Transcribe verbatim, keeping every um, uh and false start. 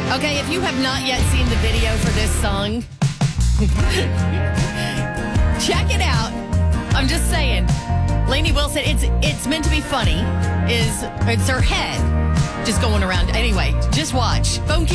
Okay, if you have not yet seen the video for this song, check it out. I'm just saying. Lainey Wilson, it's it's meant to be funny. Is it's her head just going around. Anyway, just watch. Phone Key